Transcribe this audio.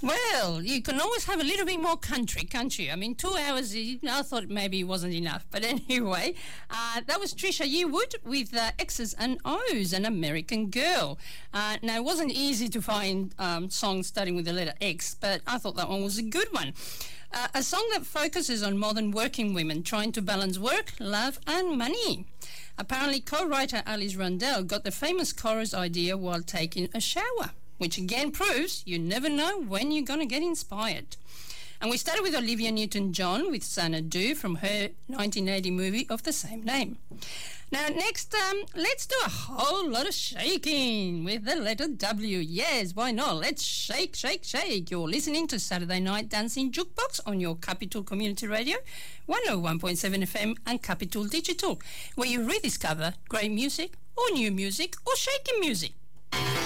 Well, you can always have a little bit more country, can't you? I mean, 2 hours, I thought maybe it wasn't enough. But anyway, that was Trisha Yearwood with X's and O's, An American Girl. Now, it wasn't easy to find songs starting with the letter X, but I thought that one was a good one. A song that focuses on modern working women trying to balance work, love and money. Apparently, co-writer Alice Rundell got the famous chorus idea while taking a shower, which again proves you never know when you're going to get inspired. And we started with Olivia Newton-John with Xanadu from her 1980 movie of the same name. Now, next, let's do a whole lot of shaking with the letter W. Yes, why not? Let's shake, shake, shake. You're listening to Saturday Night Dancing Jukebox on your Capital Community Radio, 101.7 FM and Capital Digital, where you rediscover great music or new music or shaking music.